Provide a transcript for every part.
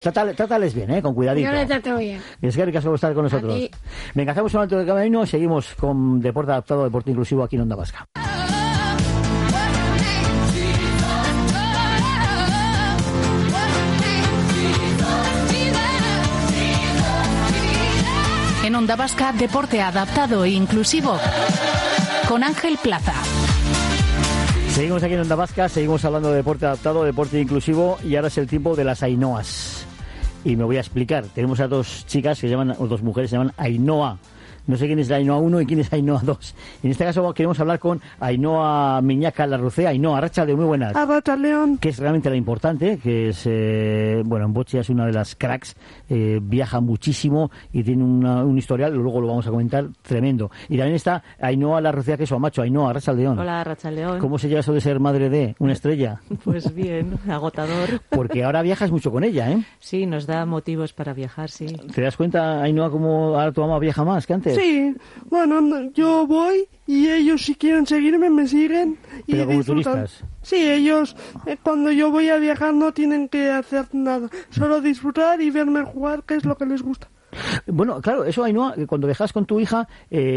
Trátales bien, con cuidadito. Yo le trato bien. Es que ricasco por estar con nosotros. Venga, hacemos un alto de camino, seguimos con Deporte Adaptado, Deporte Inclusivo aquí en Onda Vasca. En Onda Vasca, Deporte Adaptado e Inclusivo con Ángel Plaza. Seguimos aquí en Onda Vasca, seguimos hablando de deporte adaptado, deporte inclusivo, y ahora es el tiempo de las Ainhoas. Y me voy a explicar. Tenemos a dos chicas que se llaman, o dos mujeres que se llaman Ainhoa. No sé quién es la Ainhoa 1 y quién es Ainhoa 2. En este caso queremos hablar con Ainhoa Miñaca Larrucea. Ainhoa, arratsaldeon, muy buenas. Arratsaldeon. Que es realmente la importante, que es, en bocha es una de las cracks, viaja muchísimo y tiene un historial, luego lo vamos a comentar, tremendo. Y también está Ainhoa Larrucea, que es su amacho. Ainhoa, arratsaldeon. Hola, arratsaldeon. ¿Cómo se lleva eso de ser madre de una estrella? Pues bien, agotador. Porque ahora viajas mucho con ella, ¿eh? Sí, nos da motivos para viajar, sí. ¿Te das cuenta, Ainhoa, cómo ahora tu mamá viaja más que antes? Sí, bueno, yo voy y ellos si quieren seguirme me siguen y ¿pero como disfrutan. turistas? Sí, ellos cuando yo voy a viajar no tienen que hacer nada, solo disfrutar y verme jugar, que es lo que les gusta. Bueno, claro, eso, Ainhoa, cuando viajas con tu hija,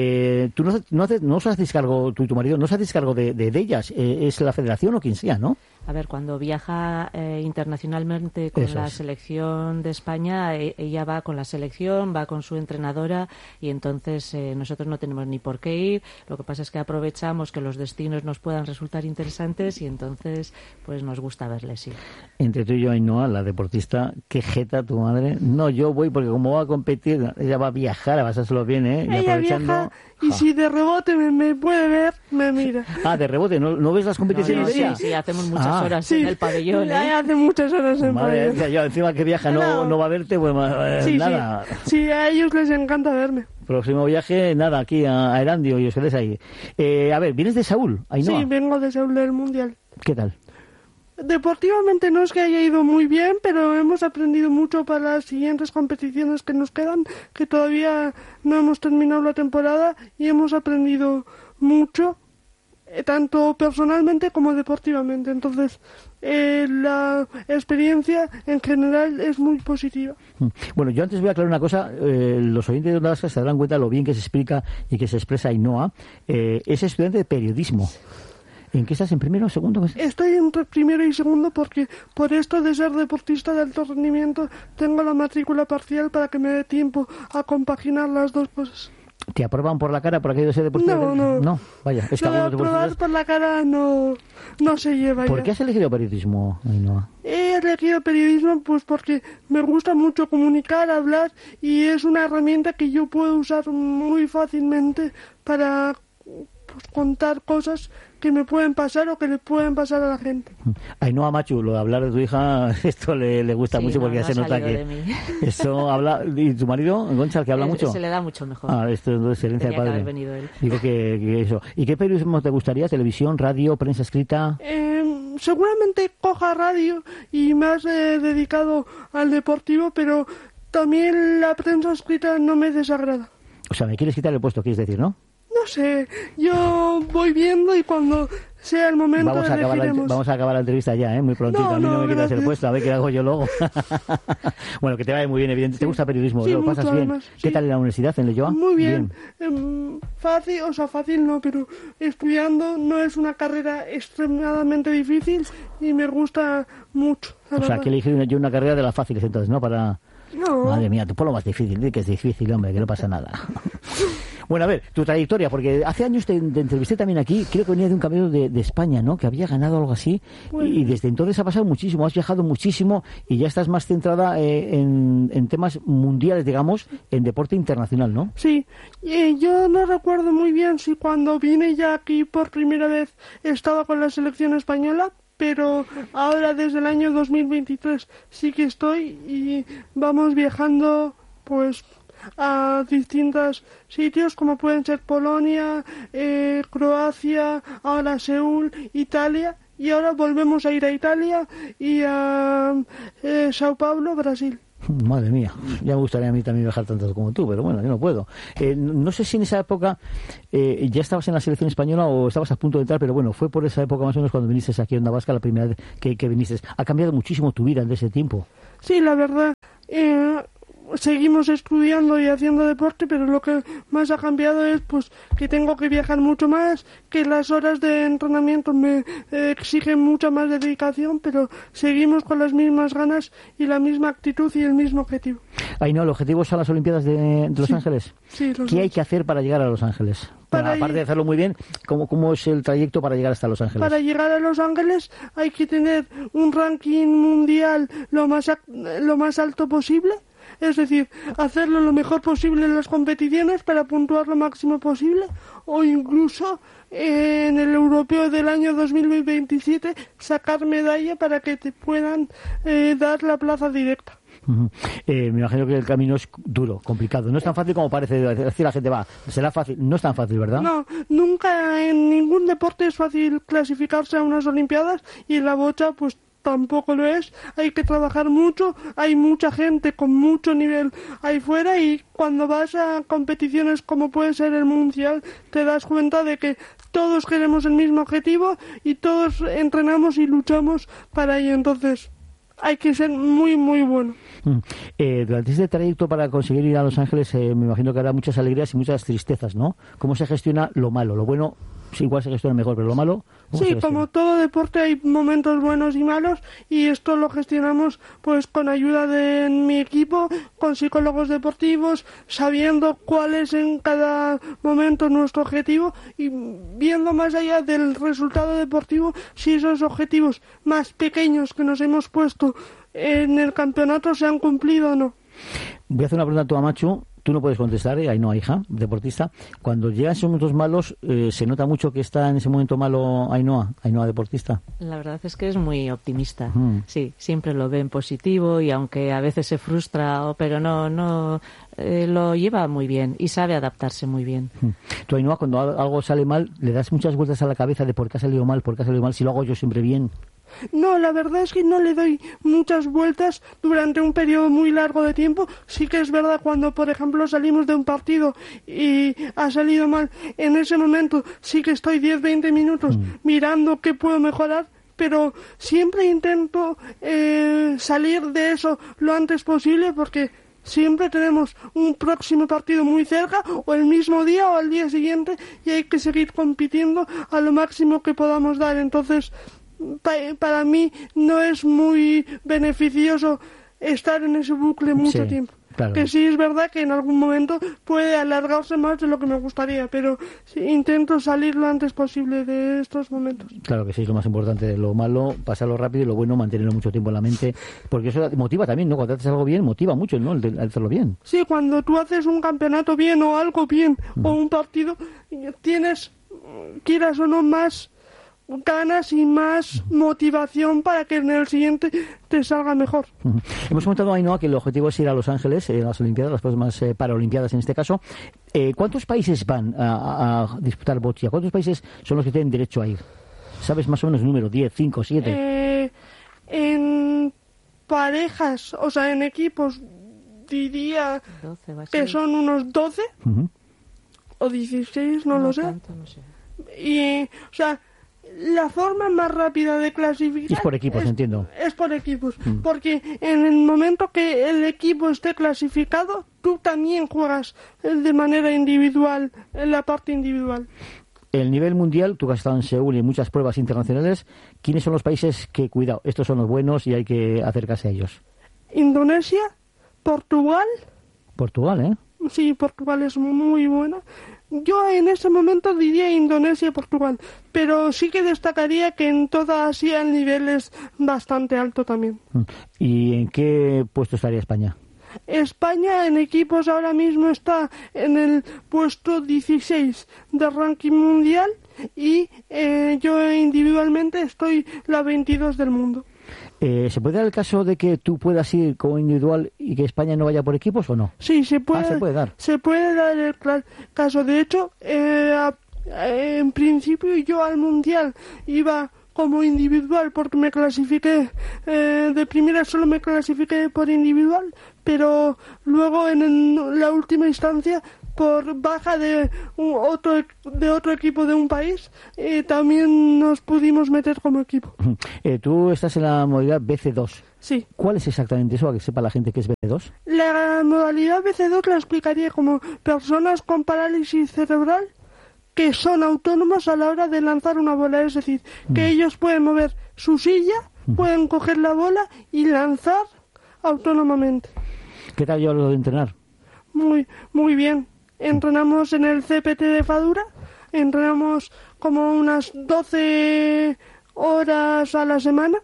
tú no os haces cargo, tú y tu marido, no os haces cargo de ellas, es la federación o quien sea, ¿no? A ver, cuando viaja internacionalmente con la selección de España, ella va con la selección, va con su entrenadora y entonces nosotros no tenemos ni por qué ir. Lo que pasa es que aprovechamos que los destinos nos puedan resultar interesantes y entonces pues nos gusta verles, sí. Entre tú y yo, Ainhoa, la deportista, qué jeta tu madre. No, yo voy porque como va a competir, ella va a viajar, a pasárselo bien, ¿eh? Y ella aprovechando... viaja y si de rebote me puede ver, me mira. Ah, de rebote, ¿no ves las competiciones de ella? Sí, hacemos muchas horas en el pabellón, ¿eh? Hace muchas horas en el pabellón. Madre, yo encima que viaja no va a verte, pues nada. Sí, a ellos les encanta verme. Próximo viaje, nada, aquí a Erandio y os quedéis ahí. A ver, ¿vienes de Saúl, Ainhoa? Sí, vengo de Saúl del Mundial. ¿Qué tal? Deportivamente no es que haya ido muy bien, pero hemos aprendido mucho para las siguientes competiciones que nos quedan, que todavía no hemos terminado la temporada y hemos aprendido mucho, tanto personalmente como deportivamente. Entonces, la experiencia en general es muy positiva. Bueno, yo antes voy a aclarar una cosa. Los oyentes de Onda Vasca se darán cuenta de lo bien que se explica y que se expresa Ainhoa. Es estudiante de periodismo. ¿En qué estás? ¿En primero o segundo? Estoy entre primero y segundo porque por esto de ser deportista de alto rendimiento tengo la matrícula parcial para que me dé tiempo a compaginar las dos cosas. ¿Te aprueban por la cara por aquello de ser deportista? No. Vaya, es que lo de aprobar por la cara no se lleva. ¿Por qué has elegido periodismo, Ainhoa? He elegido periodismo pues porque me gusta mucho comunicar, hablar y es una herramienta que yo puedo usar muy fácilmente para contar cosas que me pueden pasar o que le pueden pasar a la gente. Ainhoa Machu, lo de hablar de tu hija, esto le gusta mucho porque ya se nota que eso habla. ¿Y tu marido, Gonzalo, que habla mucho? Se le da mucho mejor. Esto es herencia del padre. Que haber venido él. Digo que eso. ¿Y qué periodismo te gustaría? ¿Televisión, radio, prensa escrita? Seguramente coja radio y más dedicado al deportivo, pero también la prensa escrita no me desagrada. O sea, me quieres quitar el puesto, quieres decir, ¿no? No sé, yo voy viendo y cuando sea el momento vamos a acabar la entrevista ya, muy prontito. A mí no me quitas el puesto, a ver qué hago yo luego. Bueno, que te vaya muy bien, evidentemente. ¿Te gusta periodismo? Sí, ¿Lo pasas bien? Además, ¿Qué tal en la universidad, en Leioa? Muy bien. Fácil no, pero estudiando no es una carrera extremadamente difícil y me gusta mucho. O sea, que elegí yo una carrera de las fáciles entonces, ¿no? No. Madre mía, tú por lo más difícil, di que es difícil, hombre, que no pasa nada. Bueno, a ver, tu trayectoria, porque hace años te entrevisté también aquí, creo que venía de un campeonato de España, ¿no? Que había ganado algo así, y desde entonces ha pasado muchísimo, has viajado muchísimo y ya estás más centrada en temas mundiales, digamos, en deporte internacional, ¿no? Sí, yo no recuerdo muy bien si cuando vine ya aquí por primera vez estaba con la selección española, pero ahora desde el año 2023 sí que estoy y vamos viajando pues a distintos sitios como pueden ser Polonia, Croacia, ahora Seúl, Italia y ahora volvemos a ir a Italia y a Sao Paulo, Brasil. Madre mía, ya me gustaría a mí también viajar tanto como tú, pero bueno, yo no puedo. No sé si en esa época ya estabas en la selección española o estabas a punto de entrar, pero bueno, fue por esa época más o menos cuando viniste aquí a Onda Vasca la primera vez que viniste. Ha cambiado muchísimo tu vida desde ese tiempo. Sí, la verdad. seguimos estudiando y haciendo deporte, pero lo que más ha cambiado es pues que tengo que viajar mucho más, que las horas de entrenamiento me exigen mucha más dedicación, pero seguimos con las mismas ganas y la misma actitud y el mismo objetivo. Ainhoa, ¿el objetivo son las Olimpiadas de Los Ángeles? Sí, ¿Qué hay que hacer para llegar a Los Ángeles? Aparte de hacerlo muy bien, ¿cómo es el trayecto para llegar hasta Los Ángeles? Para llegar a Los Ángeles hay que tener un ranking mundial lo más alto posible. Es decir, hacerlo lo mejor posible en las competiciones para puntuar lo máximo posible, o incluso en el europeo del año 2027 sacar medalla para que te puedan dar la plaza directa. Me imagino que el camino es duro, complicado. No es tan fácil como parece. Decir la gente, será fácil. No es tan fácil, ¿verdad? No, nunca en ningún deporte es fácil clasificarse a unas Olimpiadas, y en la bocha pues tampoco lo es. Hay que trabajar mucho, hay mucha gente con mucho nivel ahí fuera, y cuando vas a competiciones como puede ser el Mundial te das cuenta de que todos queremos el mismo objetivo y todos entrenamos y luchamos para ello. Entonces hay que ser muy, muy bueno. Durante este trayecto para conseguir ir a Los Ángeles, me imagino que habrá muchas alegrías y muchas tristezas, ¿no? ¿Cómo se gestiona lo malo? Lo bueno, sí, igual se gestiona mejor, pero lo malo... Sí, como todo deporte hay momentos buenos y malos, y esto lo gestionamos pues con ayuda de mi equipo, con psicólogos deportivos, sabiendo cuál es en cada momento nuestro objetivo y viendo más allá del resultado deportivo si esos objetivos más pequeños que nos hemos puesto en el campeonato se han cumplido o no. Voy a hacer una pregunta a tu Amachu. Tú no puedes contestar, Ainhoa, hija, deportista. Cuando llegan esos momentos malos, ¿se nota mucho que está en ese momento malo Ainhoa, deportista? La verdad es que es muy optimista. Sí, siempre lo ve en positivo, y aunque a veces se frustra, pero no lo lleva muy bien y sabe adaptarse muy bien. Tú, Ainhoa, cuando algo sale mal, ¿le das muchas vueltas a la cabeza de por qué ha salido mal, si lo hago yo siempre bien? No, la verdad es que no le doy muchas vueltas durante un periodo muy largo de tiempo. Sí que es verdad, cuando por ejemplo salimos de un partido y ha salido mal, en ese momento sí que estoy 10-20 minutos mirando qué puedo mejorar, pero siempre intento salir de eso lo antes posible, porque siempre tenemos un próximo partido muy cerca, o el mismo día o al día siguiente, y hay que seguir compitiendo a lo máximo que podamos dar. Entonces, para mí no es muy beneficioso estar en ese bucle mucho tiempo. Claro. Que sí es verdad que en algún momento puede alargarse más de lo que me gustaría, pero sí, intento salir lo antes posible de estos momentos. Claro que sí, es lo más importante. Lo malo, pasarlo rápido, y lo bueno, mantenerlo mucho tiempo en la mente, porque eso motiva también, ¿no? Cuando haces algo bien, motiva mucho, ¿no? El hacerlo bien. Sí, cuando tú haces un campeonato bien o algo bien, o un partido, tienes, quieras o no, más ganas y más motivación para que en el siguiente te salga mejor. Hemos comentado, Ainhoa, que el objetivo es ir a Los Ángeles, las Olimpiadas, las próximas Paralimpiadas en este caso. ¿Cuántos países van a disputar bocha? ¿Cuántos países son los que tienen derecho a ir? ¿Sabes más o menos el número? ¿10, 5, 7? En parejas, o sea, en equipos, diría 12, que son unos 12 o 16, no lo sé. Tanto, no sé. Y, o sea, la forma más rápida de clasificar es por equipos, entiendo. Es por equipos, porque en el momento que el equipo esté clasificado, tú también juegas de manera individual, en la parte individual. El nivel mundial, tú que has estado en Seúl y en muchas pruebas internacionales, ¿quiénes son los países que, cuidado, estos son los buenos y hay que acercarse a ellos? Indonesia, Portugal. Portugal, ¿eh? Sí, Portugal es muy buena. Yo en ese momento diría Indonesia y Portugal, pero sí que destacaría que en toda Asia el nivel es bastante alto también. ¿Y en qué puesto estaría España? España en equipos ahora mismo está en el puesto 16 de ranking mundial, y yo individualmente estoy la 22 del mundo. ¿Se puede dar el caso de que tú puedas ir como individual y que España no vaya por equipos o no? Sí, se puede. Se puede dar. Se puede dar el caso. De hecho, en principio yo al Mundial iba como individual porque me clasifiqué, de primera solo me clasifiqué por individual, pero luego en la última instancia, por baja de otro equipo de un país, también nos pudimos meter como equipo. Tú estás en la modalidad BC2. Sí. ¿Cuál es exactamente eso, para que sepa la gente que es BC2? La modalidad BC2 la explicaría como personas con parálisis cerebral que son autónomos a la hora de lanzar una bola, es decir, que ellos pueden mover su silla, pueden coger la bola y lanzar autónomamente. ¿Qué tal yo lo de entrenar? Muy bien. Entrenamos en el CPT de Fadura, entrenamos como unas 12 horas a la semana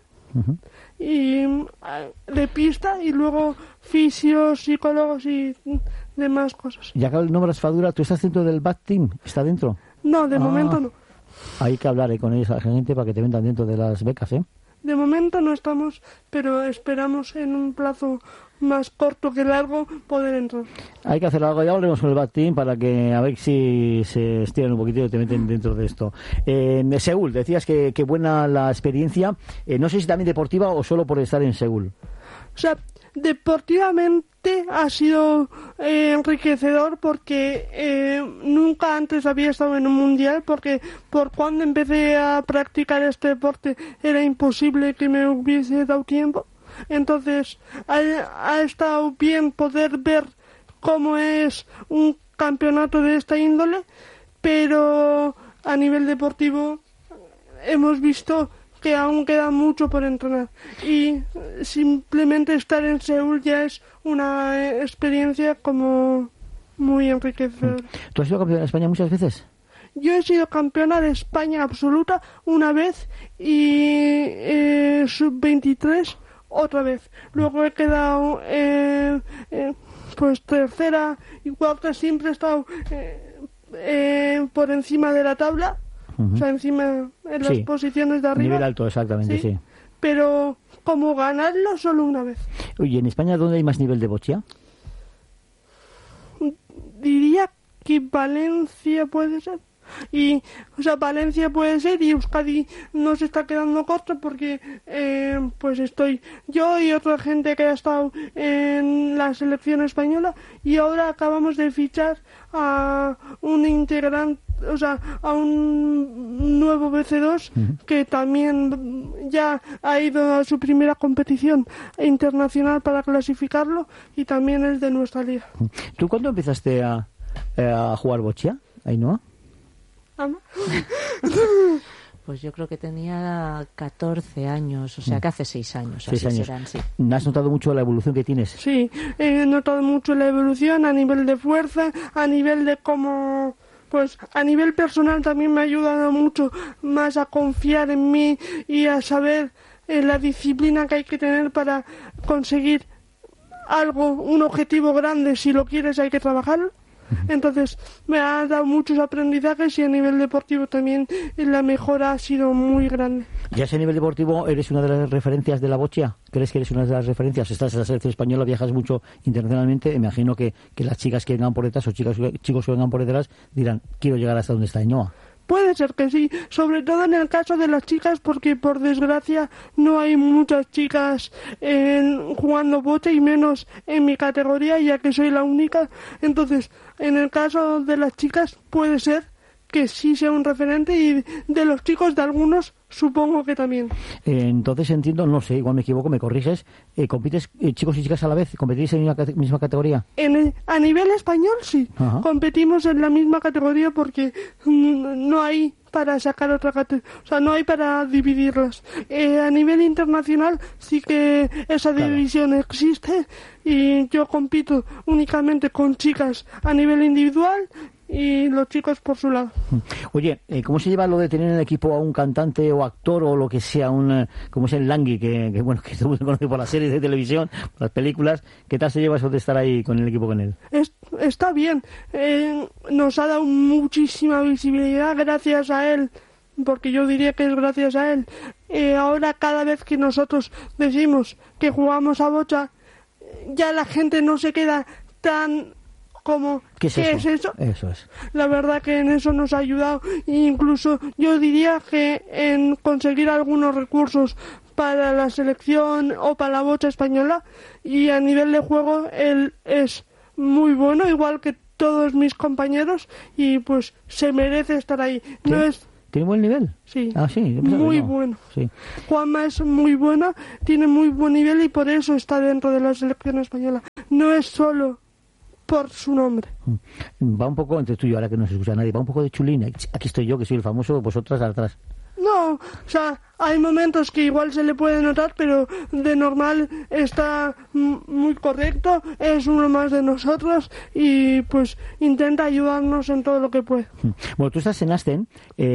y de pista, y luego fisios, psicólogos y demás cosas. Ya que nombras Fadura, ¿tú estás dentro del BAT Team? ¿Está dentro? No, de momento no. Hay que hablar con esa gente para que te vendan dentro de las becas, ¿eh? De momento no estamos, pero esperamos en un plazo más corto que largo poder entrar. Hay que hacer algo, ya hablaremos con el BAT Team para que a ver si se estiran un poquitito y te meten dentro de esto. Seúl, decías que buena la experiencia, no sé si también deportiva o solo por estar en Seúl. O sea, deportivamente ha sido enriquecedor porque nunca antes había estado en un mundial, porque por cuando empecé a practicar este deporte era imposible que me hubiese dado tiempo. Entonces ha estado bien poder ver cómo es un campeonato de esta índole, pero a nivel deportivo hemos visto que aún queda mucho por entrenar, y simplemente estar en Seúl ya es una experiencia como muy enriquecedora. ¿Tú has sido campeona de España muchas veces? Yo he sido campeona de España absoluta una vez y sub-23 otra vez. Luego he quedado pues tercera y cuarta, siempre he estado por encima de la tabla. O sea, encima en las posiciones de arriba. Nivel alto, exactamente, sí. Pero como ganarlo solo una vez. Oye, ¿en España dónde hay más nivel de bocha? Diría que Valencia puede ser. Valencia puede ser, y Euskadi nos está quedando corto porque pues estoy yo y otra gente que ha estado en la selección española, y ahora acabamos de fichar a un integrante, o sea, a un nuevo BC2 que también ya ha ido a su primera competición internacional para clasificarlo, y también es de nuestra liga. ¿Tú cuándo empezaste a jugar bocha, Ainhoa? ¿Ama? Pues yo creo que tenía 14 años, o sea que hace 6 años. 6 así años. serán, sí. ¿Has notado mucho la evolución que tienes? Sí, he notado mucho la evolución a nivel de fuerza, a nivel de cómo... Pues a nivel personal también me ha ayudado mucho más a confiar en mí y a saber la disciplina que hay que tener para conseguir algo, un objetivo grande. Si lo quieres hay que trabajarlo. Entonces me ha dado muchos aprendizajes, y a nivel deportivo también la mejora ha sido muy grande. ¿Ya a nivel deportivo eres una de las referencias de la bocha? ¿Crees que eres una de las referencias? Estás en la selección española, viajas mucho internacionalmente. Me imagino que las chicas que vengan por detrás o chicos que vengan por detrás dirán, quiero llegar hasta donde está Ainhoa. Puede ser que sí, sobre todo en el caso de las chicas, porque por desgracia no hay muchas chicas jugando bocha, y menos en mi categoría, ya que soy la única. Entonces, en el caso de las chicas puede ser que sí sea un referente, y de los chicos, de algunos, supongo que también. Entonces entiendo, no sé, igual me equivoco, me corriges, ¿compites chicos y chicas a la vez? ¿Competís en la misma categoría? A nivel español sí. Ajá. Competimos en la misma categoría porque no hay para sacar otra categoría, o sea, no hay para dividirlas. A nivel internacional sí que esa división existe, y yo compito únicamente con chicas a nivel individual y los chicos por su lado. Oye, ¿cómo se lleva lo de tener en el equipo a un cantante o actor o lo que sea, como es el Langui, que todo el mundo conoce por las series de televisión, por las películas? ¿Qué tal se lleva eso de estar ahí con el equipo con él? Está bien, nos ha dado muchísima visibilidad gracias a él, porque yo diría que es gracias a él. Ahora cada vez que nosotros decimos que jugamos a bocha, ya la gente no se queda tan... ¿Qué es eso? Eso es. La verdad que en eso nos ha ayudado. Incluso yo diría que en conseguir algunos recursos para la selección o para la bocha española, y a nivel de juego él es muy bueno, igual que todos mis compañeros, y pues se merece estar ahí. ¿Tiene buen nivel? Sí. Ah, sí. Muy bueno. Sí. Juanma es muy buena, tiene muy buen nivel y por eso está dentro de la selección española. No es solo por su nombre. Va un poco, entre tú y yo, ahora que no se escucha nadie, va un poco de chulina. Aquí estoy yo, que soy el famoso, vosotras atrás. No, o sea, hay momentos que igual se le puede notar, pero de normal está muy correcto, es uno más de nosotros y pues intenta ayudarnos en todo lo que puede. Bueno, tú estás en Asten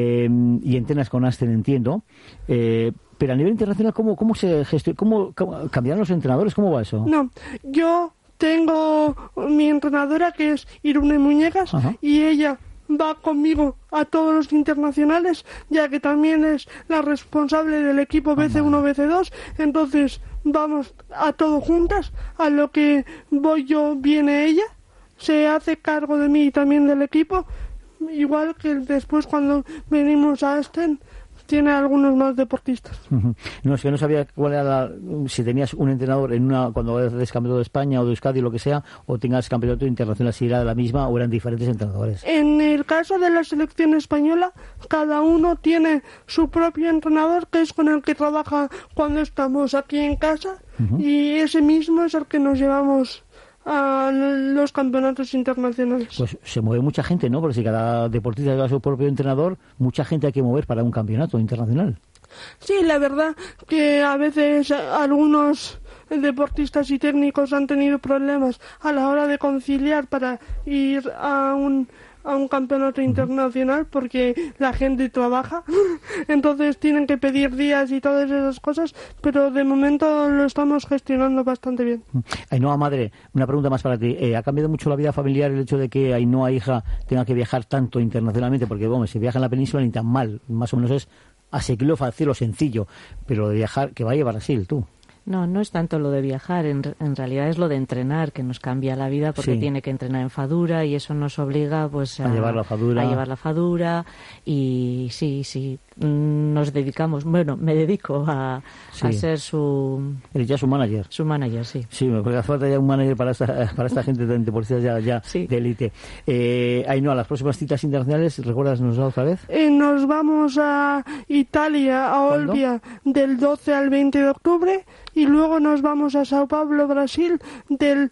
y entrenas con Asten, entiendo, pero a nivel internacional, ¿cómo se gestiona? ¿Cómo cambiaron los entrenadores? ¿Cómo va eso? No, yo tengo mi entrenadora que es Irune Muñecas. Ajá. Y ella va conmigo a todos los internacionales, ya que también es la responsable del equipo BC1, BC2, entonces vamos a todo juntas, a lo que voy yo viene ella, se hace cargo de mí y también del equipo, igual que después cuando venimos a Asten tiene algunos más deportistas. No, es que no sabía cuál era si tenías un entrenador cuando eres campeón de España o de Euskadi o lo que sea, o tengas campeonato internacional, si era la misma o eran diferentes entrenadores. En el caso de la selección española, cada uno tiene su propio entrenador, que es con el que trabaja cuando estamos aquí en casa, y ese mismo es el que nos llevamos a los campeonatos internacionales. Pues se mueve mucha gente, ¿no? Porque si cada deportista lleva su propio entrenador, mucha gente hay que mover para un campeonato internacional. Sí, la verdad que a veces algunos deportistas y técnicos han tenido problemas a la hora de conciliar para ir a un campeonato internacional porque la gente trabaja, entonces tienen que pedir días y todas esas cosas, pero de momento lo estamos gestionando bastante bien. Ainhoa, madre, una pregunta más para ti. ¿Ha cambiado mucho la vida familiar el hecho de que Ainhoa, hija, tenga que viajar tanto internacionalmente? Porque, bueno, si viaja en la península ni tan mal, más o menos es asequible, fácil o sencillo, pero de viajar, que vaya a Brasil, tú. No, no es tanto lo de viajar, en realidad es lo de entrenar que nos cambia la vida porque tiene que entrenar en Fadura y eso nos obliga pues a llevar la Fadura y sí, nos dedicamos, bueno, me dedico a ser su... ¿Eres ya su manager? Su manager, sí. Sí, porque hace falta ya un manager para esta gente de deportistas ya sí. De élite. Ainhoa, las próximas citas internacionales, ¿recuerdas otra vez? Nos vamos a Italia, a Olbia, del 12 al 20 de octubre y luego nos vamos a Sao Paulo, Brasil, del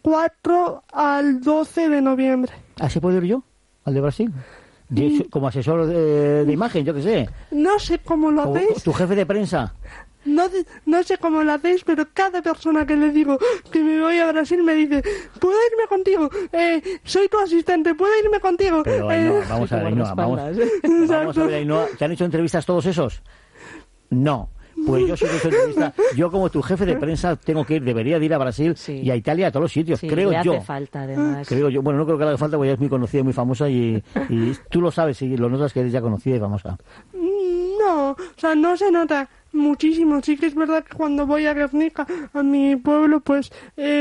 4 al 12 de noviembre. ¿Ah, se puede ir yo? ¿Al de Brasil? Como asesor de imagen, yo qué sé. No sé cómo lo hacéis. ¿Tu jefe de prensa? No sé cómo lo hacéis, pero cada persona que le digo que me voy a Brasil me dice, ¿puedo irme contigo? Soy tu asistente, ¿puedo irme contigo? Pero Ainhoa, vamos a ver, Ainhoa, vamos a ver, Ainhoa, ¿te han hecho entrevistas todos esos? No. Pues yo soy de esa entrevista. Yo como tu jefe de prensa debería de ir a Brasil y a Italia, a todos los sitios, creo yo. Hace falta, además. Creo yo. Bueno, no creo que le haga falta porque ella es muy conocida y muy famosa y tú lo sabes y lo notas que eres ya conocida y famosa. No, o sea, no se nota muchísimo. Sí que es verdad que cuando voy a Guernica, a mi pueblo, pues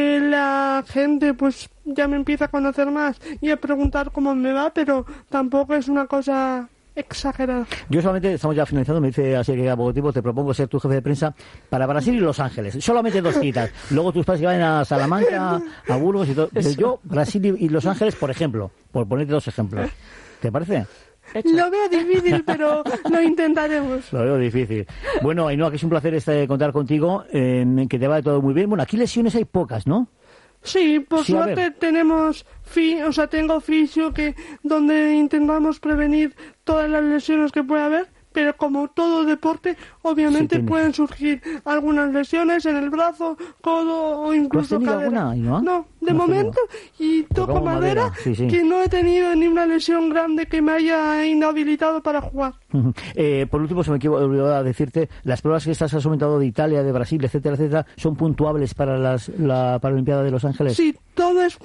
la gente pues ya me empieza a conocer más y a preguntar cómo me va, pero tampoco es una cosa exagerado. Yo solamente, estamos ya finalizando, me dice así que a poco tiempo, te propongo ser tu jefe de prensa para Brasil y Los Ángeles. Solamente 2 citas. Luego tus padres que vayan a Salamanca, a Burgos y todo. Yo, Brasil y Los Ángeles, por ejemplo, por ponerte 2 ejemplos. ¿Te parece? Lo veo difícil, pero lo intentaremos. Lo veo difícil. Bueno, Ainhoa, que es un placer contar contigo, que te va todo muy bien. Bueno, aquí lesiones hay pocas, ¿no? Sí, por suerte tenemos tengo fisio donde intentamos prevenir todas las lesiones que pueda haber, pero como todo deporte, obviamente pueden surgir algunas lesiones en el brazo, codo o incluso cadera. ¿Alguna, Ainhoa? No, de momento, y toco madera, que no he tenido ni una lesión grande que me haya inhabilitado para jugar. Por último, se me olvidó decirte, las pruebas que estás comentado de Italia, de Brasil, etcétera, etcétera, ¿son puntuables para la Paralimpiada de Los Ángeles? Sí, todo es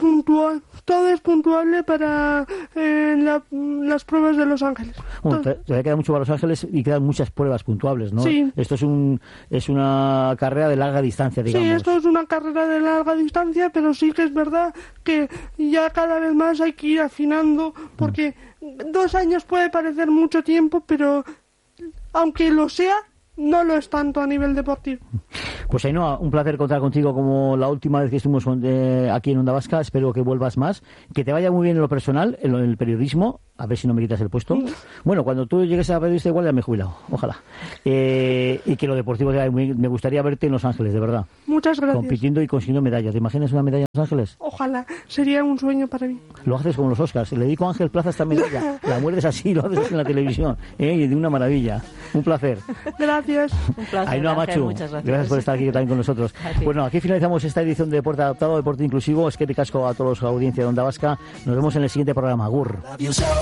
puntuable para las pruebas de Los Ángeles. Bueno, todavía queda mucho para Los Ángeles y quedan muchas pruebas puntuables, ¿no? Sí. Esto es una carrera de larga distancia, digamos. Sí, esto es una carrera de larga distancia, pero sí que es verdad que ya cada vez más hay que ir afinando, porque 2 años puede parecer mucho tiempo, pero aunque lo sea, no lo es tanto a nivel deportivo. Pues Ainhoa, un placer contar contigo como la última vez que estuvimos aquí en Onda Vasca. Espero que vuelvas más, que te vaya muy bien en lo personal, en el periodismo, A ver si no me quitas el puesto. Bueno, cuando tú llegues a periodista igual ya me he jubilado. Ojalá. Y que lo deportivo, me gustaría verte en Los Ángeles, de verdad. Muchas gracias. Compitiendo y consiguiendo medallas. ¿Te imaginas una medalla en Los Ángeles? Ojalá. Sería un sueño para mí. Lo haces como los Oscars. Le dedico a Ángel Plaza esta medalla. La muerdes así, lo haces así en la televisión. Y de una maravilla. Un placer. Gracias. Un placer, Ainhoa Machu, muchas gracias por estar aquí también con nosotros. Bueno, aquí finalizamos esta edición de Deporte Adaptado, Deporte Inclusivo. Es que te casco a todos la audiencia de Onda Vasca. Nos vemos en el siguiente programa. Agur.